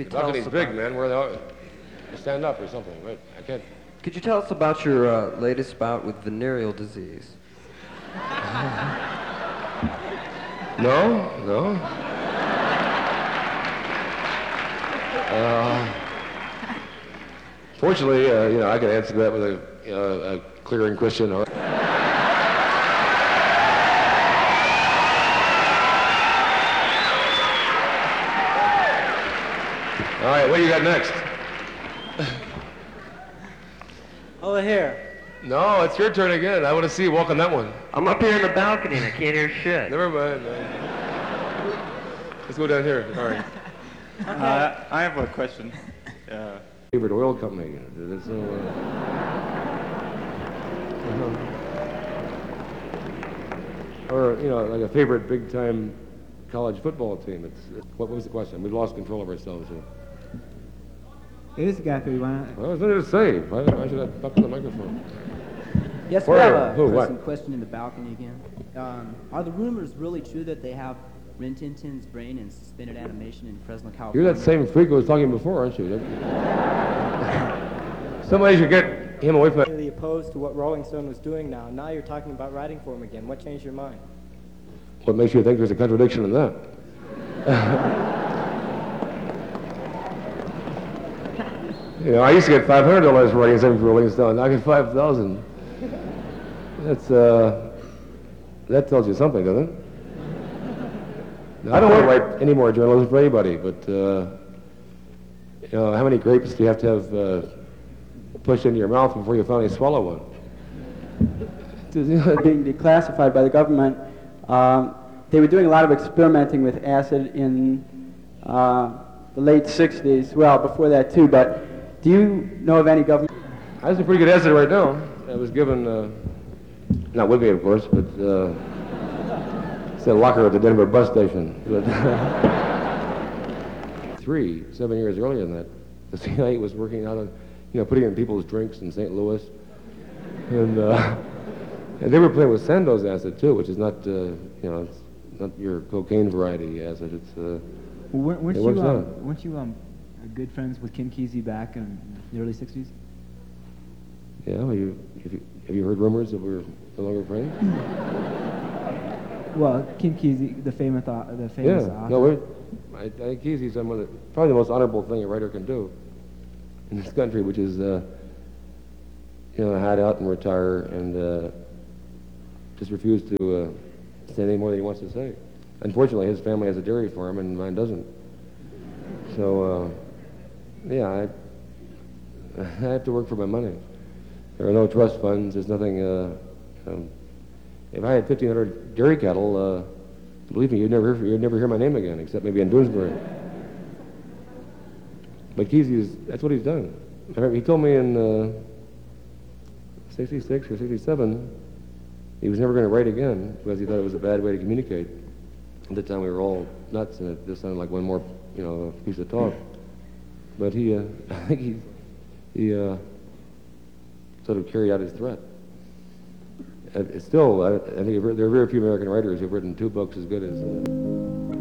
could tell us Balcony's big, man. Where they stand up or something, right? I can't. Could you tell us about your latest bout with venereal disease? No. Fortunately, I can answer that with a clear and Christian. All right, what do you got next? Over here. No, it's your turn again. I want to see you walk on that one. I'm up here in the balcony and I can't hear shit. Never mind, man. Let's go down here. All right. I have a question. Favorite oil company? Or like a favorite big-time college football team. What was the question? We've lost control of ourselves here. It is Guthrie. Why not? Well, there's nothing to say. Why should I talk to the microphone? Yes, we have a question in the balcony again. Are the rumors really true that they have Rin Tin Tin's brain in suspended animation in Fresno, California? You're that same freak who was talking before, aren't you? Somebody should get him away from that. Really opposed to what Rolling Stone was doing now. Now you're talking about writing for him again. What changed your mind? What makes you think there's a contradiction in that? I used to get $500 for writing something for Rolling Stone. Now I get $5,000. That tells you something, doesn't it? Now, I don't want to write any more journalism for anybody, but how many grapes do you have to have pushed into your mouth before you finally swallow one? Being declassified by the government, they were doing a lot of experimenting with acid in the late 60s. Well, before that too, but do you know of any government? I have some pretty good acid right now. I was given, not with me, of course, but it's a locker at the Denver bus station. But 7 years earlier than that, the CIA was working out on, putting in people's drinks in St. Louis. And they were playing with Sandoz acid, too, which is not, it's not your cocaine variety acid. It's, weren't it works you, out. weren't you good friends with Kim Kesey back in the early 60s? Yeah, have you heard rumors that we're no longer friends? Well, Kim Kesey, the famous author. No, I think Kesey's probably the most honorable thing a writer can do in this country, which is, hide out and retire and just refuse to say any more than he wants to say. Unfortunately, his family has a dairy farm and mine doesn't. So, I have to work for my money. There are no trust funds. There's nothing. If I had 1,500 dairy cattle, believe me, you'd never hear my name again, except maybe in Doonesbury. But Kesey that's what he's done. He told me in 66 or 67 he was never going to write again because he thought it was a bad way to communicate. At the time we were all nuts, and it just sounded like one more, piece of talk. But I think he sort of carried out his threat. It's still, I think there are very few American writers who've written two books as good as